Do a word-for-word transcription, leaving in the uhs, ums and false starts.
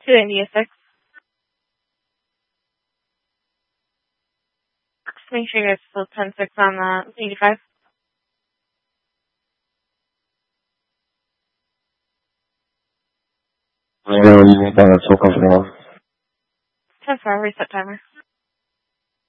two ninety-six. Just make sure you guys still ten six on the eighty-five. I know you want that so comfortable. ten four, reset timer.